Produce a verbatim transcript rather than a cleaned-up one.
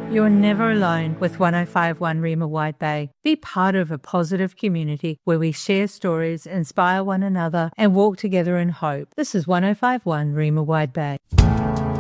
You're never alone with one oh five one Rema Wide Bay. Be part of a positive community where we share stories, inspire one another, and walk together in hope. This is one oh five one Rema Wide Bay.